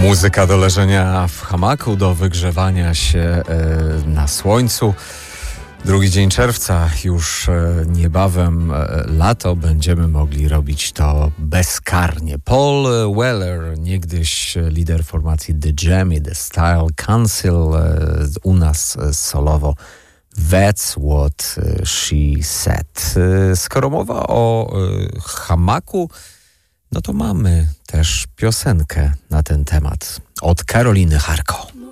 Muzyka do leżenia w hamaku, do wygrzewania się na słońcu. Drugi dzień czerwca, już niebawem lato, będziemy mogli robić to bezkarnie. Paul Weller, niegdyś lider formacji The Jam i The Style Council, u nas solowo That's What She Said. Skoro mowa o hamaku, no to mamy też piosenkę na ten temat od Karoliny Charko.